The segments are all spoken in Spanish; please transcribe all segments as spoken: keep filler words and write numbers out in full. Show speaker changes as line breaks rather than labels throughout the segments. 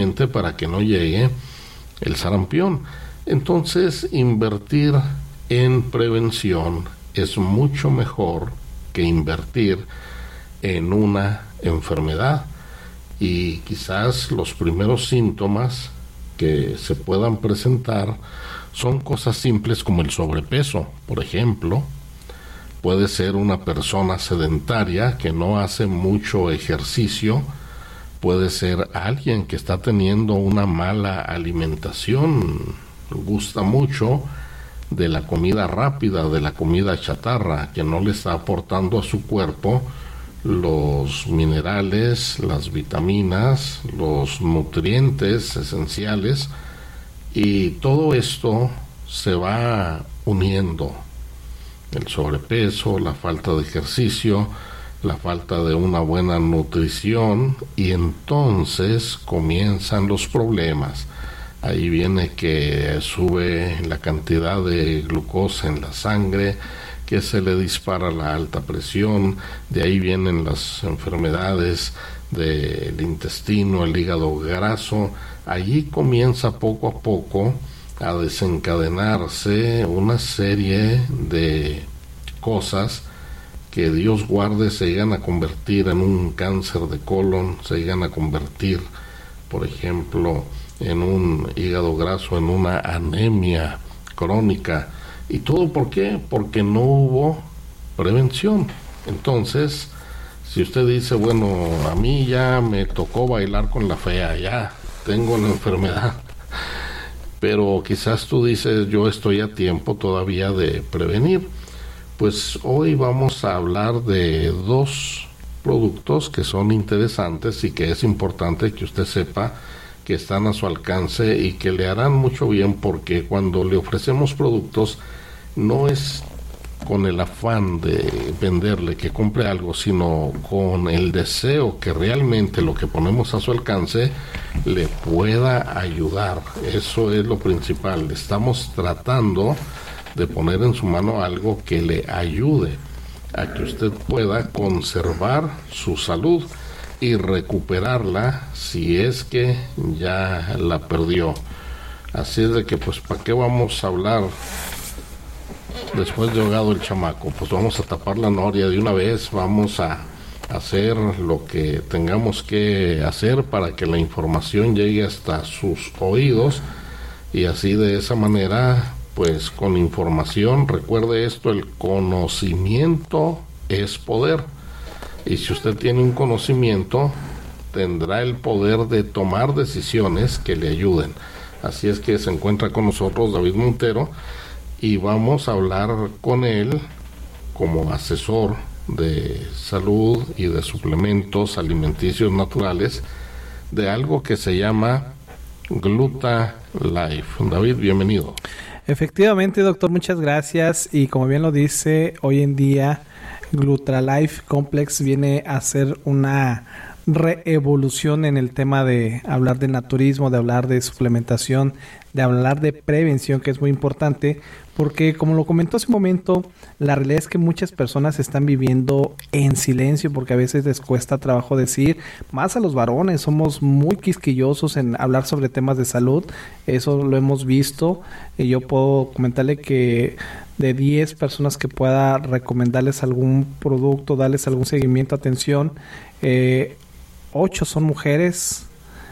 para que no llegue el sarampión. Entonces, invertir en prevención es mucho mejor que invertir en una enfermedad. Y quizás los primeros síntomas que se puedan presentar son cosas simples como el sobrepeso, por ejemplo. Puede ser una persona sedentaria que no hace mucho ejercicio, puede ser alguien que está teniendo una mala alimentación, gusta mucho de la comida rápida, de la comida chatarra, que no le está aportando a su cuerpo los minerales, las vitaminas, los nutrientes esenciales, y todo esto se va uniendo. El sobrepeso, la falta de ejercicio, la falta de una buena nutrición, y entonces comienzan los problemas. Ahí viene que sube la cantidad de glucosa en la sangre, que se le dispara la alta presión, de ahí vienen las enfermedades del intestino, el hígado graso. Allí comienza poco a poco a desencadenarse una serie de cosas que, Dios guarde, se llegan a convertir en un cáncer de colon, se llegan a convertir, por ejemplo, en un hígado graso, en una anemia crónica. ¿Y todo por qué? Porque no hubo prevención. Entonces, si usted dice, bueno, a mí ya me tocó bailar con la fea, ya tengo la enfermedad, pero quizás tú dices, yo estoy a tiempo todavía de prevenir, pues hoy vamos a hablar de dos productos que son interesantes y que es importante que usted sepa que están a su alcance y que le harán mucho bien, porque cuando le ofrecemos productos no es con el afán de venderle que compre algo, sino con el deseo que realmente lo que ponemos a su alcance le pueda ayudar. Eso es lo principal. Estamos tratando de poner en su mano algo que le ayude a que usted pueda conservar su salud y recuperarla si es que ya la perdió. Así es de que, pues, ¿para qué vamos a hablar después de ahogado el chamaco? Pues vamos a tapar la noria de una vez, vamos a hacer lo que tengamos que hacer para que la información llegue hasta sus oídos, y así, de esa manera, pues con información, recuerde esto, el conocimiento es poder, y si usted tiene un conocimiento, tendrá el poder de tomar decisiones que le ayuden. Así es que se encuentra con nosotros David Montero, y vamos a hablar con él como asesor de salud y de suplementos alimenticios naturales de algo que se llama Gluta Life. David, bienvenido.
Efectivamente, doctor, muchas gracias. Y como bien lo dice, hoy en día Gluta Life Complex viene a ser una reevolución en el tema de hablar de naturismo, de hablar de suplementación, de hablar de prevención, que es muy importante, porque como lo comentó hace un momento, la realidad es que muchas personas están viviendo en silencio, porque a veces les cuesta trabajo decir, más a los varones, somos muy quisquillosos en hablar sobre temas de salud, eso lo hemos visto, y yo puedo comentarle que de diez personas que pueda recomendarles algún producto, darles algún seguimiento, atención, eh, ocho son mujeres,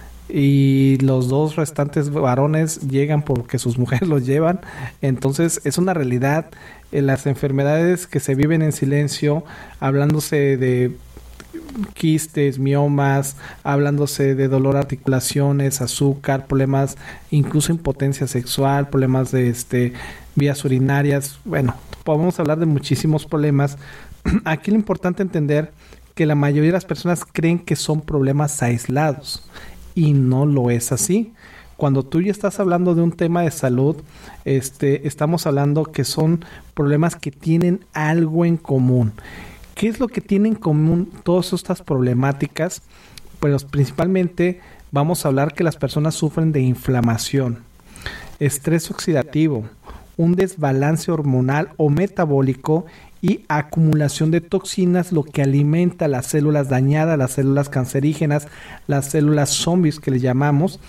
y los dos restantes varones llegan porque sus mujeres los llevan. Entonces es una realidad. En las enfermedades que se viven en silencio, hablándose de quistes, miomas, hablándose de dolor de articulaciones, azúcar, problemas, incluso impotencia sexual, problemas de este vías urinarias. Bueno, podemos hablar de muchísimos problemas. Aquí lo importante es entender que la mayoría de las personas creen que son problemas aislados, y no lo es así. Cuando tú ya estás hablando de un tema de salud, este, estamos hablando que son problemas que tienen algo en común. ¿Qué es lo que tienen en común todas estas problemáticas? Pues principalmente vamos a hablar que las personas sufren de inflamación, estrés oxidativo, un desbalance hormonal o metabólico y acumulación de toxinas, lo que alimenta las células dañadas, las células cancerígenas, las células zombies que le llamamos,